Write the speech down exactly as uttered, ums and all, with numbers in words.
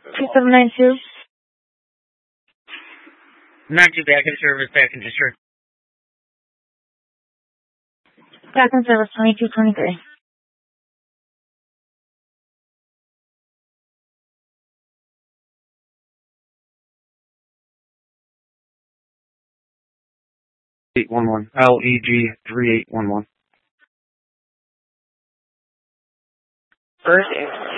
two seven nine two. Not too back in service, back in district. Back in service twenty-two twenty-three. eight one one. L E G three eight one one. First